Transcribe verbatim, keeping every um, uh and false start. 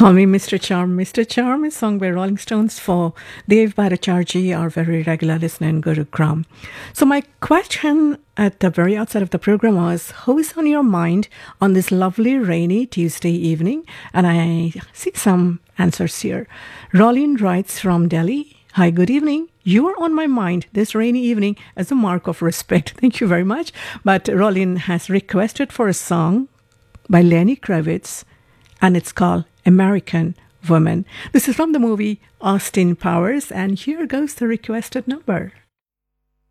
Call Me Mister Charm. Mister Charm is sung by Rolling Stones for Dev Bhattacharjee, our very regular listener in Gurugram. So my question at the very outset of the program was, who is on your mind on this lovely rainy Tuesday evening? And I see some answers here. Rolin writes from Delhi. Hi, good evening. You are on my mind this rainy evening as a mark of respect. Thank you very much. But Rolin has requested for a song by Lenny Kravitz, and it's called American Woman. This is from the movie Austin Powers, and here goes the requested number.